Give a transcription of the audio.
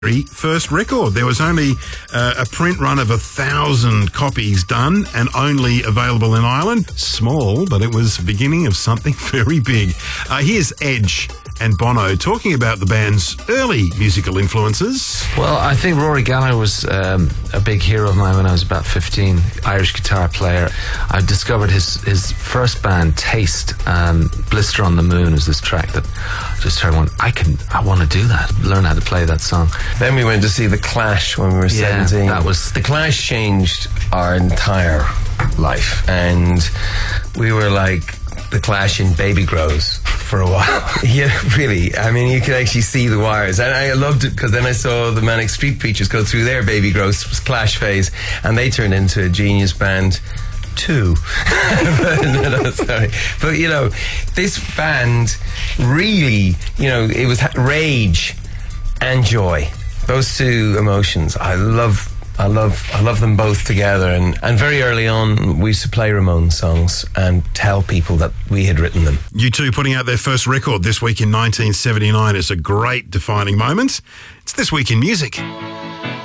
very first record. There was only a print run of 1,000 copies done and only available in Ireland. Small, but it was the beginning of something very big. Here's Edge and Bono talking about the band's early musical influences. Well, I think Rory Gallagher was a big hero of mine when I was about 15, Irish guitar player. I discovered his first band, Taste, Blister on the Moon is this track that I just heard one, I want to do that, learn how to play that song. Then we went to see The Clash when we were 17. That was... The Clash changed our entire life, and we were like The Clash in Baby Grows for a while. Yeah, really. I mean, you could actually see the wires. And I loved it because then I saw the Manic Street Preachers go through their Baby Grows Clash phase, and they turned into a genius band too. No, sorry. But, you know, this band really, you know, it was rage and joy. Those two emotions. I love them both together, and very early on we used to play Ramones songs and tell people that we had written them. U2 putting out their first record this week in 1979 is a great defining moment. It's This Week in Music.